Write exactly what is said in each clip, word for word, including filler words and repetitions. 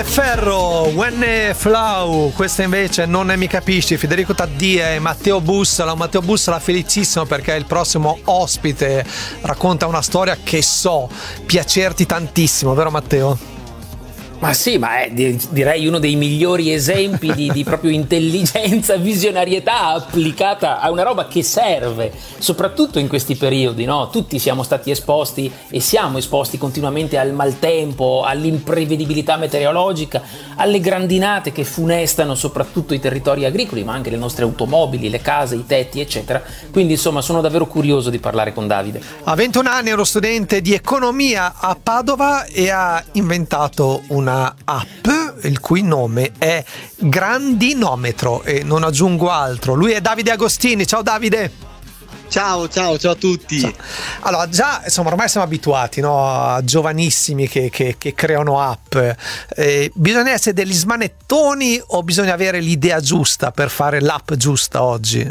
Ferro, When Flau, questa invece non ne mi capisci, Federico Taddia e Matteo Bussola. Matteo Bussola felicissimo perché è il prossimo ospite, racconta una storia che so piacerti tantissimo, vero Matteo? Ma sì, ma è direi uno dei migliori esempi di, di proprio intelligenza, visionarietà applicata a una roba che serve, soprattutto in questi periodi, no? Tutti siamo stati esposti e siamo esposti continuamente al maltempo, all'imprevedibilità meteorologica, alle grandinate che funestano soprattutto i territori agricoli, ma anche le nostre automobili, le case, i tetti, eccetera. Quindi insomma sono davvero curioso di parlare con Davide. A ventuno anni è uno studente di economia a Padova e ha inventato una app il cui nome è Grandinometro e non aggiungo altro. Lui è Davide Agostini. Ciao Davide. Ciao, ciao, ciao a tutti. Ciao. Allora, già insomma ormai siamo abituati, no, a giovanissimi che, che, che creano app. Eh, bisogna essere degli smanettoni o bisogna avere l'idea giusta per fare l'app giusta oggi?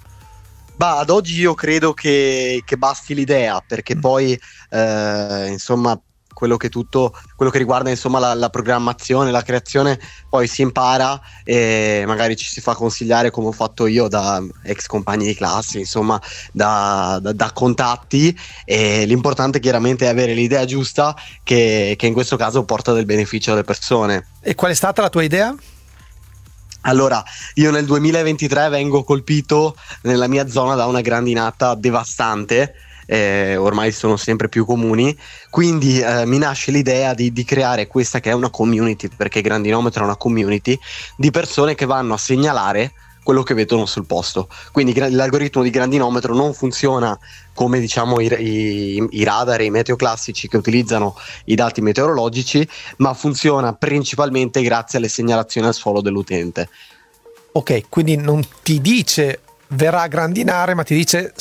Bah, ad oggi io credo che, che basti l'idea, perché poi eh, insomma quello che tutto quello che riguarda insomma la, la programmazione, la creazione, poi si impara e magari ci si fa consigliare, come ho fatto io, da ex compagni di classe, insomma da, da, da contatti, e l'importante chiaramente è avere l'idea giusta che, che in questo caso porta del beneficio alle persone. E qual è stata la tua idea? Allora, io nel duemilaventitré vengo colpito nella mia zona da una grandinata devastante. Eh, ormai sono sempre più comuni, quindi eh, mi nasce l'idea di, di creare questa che è una community, perché Grandinometro è una community di persone che vanno a segnalare quello che vedono sul posto. Quindi l'algoritmo di Grandinometro non funziona come diciamo i, i, i radar e i meteo classici che utilizzano i dati meteorologici, ma funziona principalmente grazie alle segnalazioni al suolo dell'utente. Ok, quindi non ti dice verrà a grandinare, ma ti dice